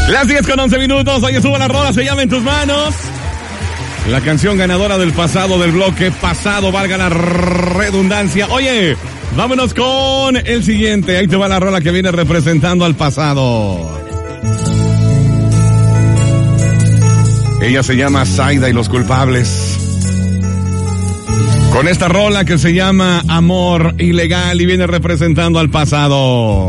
Las 10:11. Ahí estuvo la rola, se llama En Tus Manos. La canción ganadora del pasado del bloque pasado, valga la redundancia. Oye, vámonos con el siguiente. Ahí te va la rola que viene representando al pasado. Ella se llama Zaida y los Culpables. Con esta rola que se llama Amor Ilegal y viene representando al pasado.